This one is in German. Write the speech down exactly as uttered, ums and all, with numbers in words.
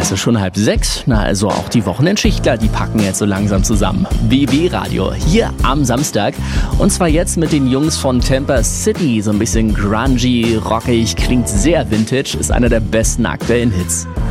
Es ist schon halb sechs, na also auch die Wochenendschichtler, die packen jetzt so langsam zusammen. B B Radio, hier am Samstag. Und zwar jetzt mit den Jungs von Tampa City. So ein bisschen grungy, rockig, klingt sehr vintage, ist einer der besten aktuellen Hits.